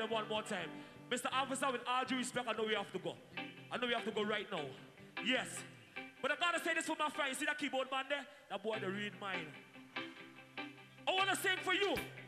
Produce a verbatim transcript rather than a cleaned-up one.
them one more time. Mister Officer, with all due respect, I know we have to go. I know we have to go right now. Yes. But I gotta say this for my friend. You see that keyboard man there? That boy, the read mine. I wanna sing for you.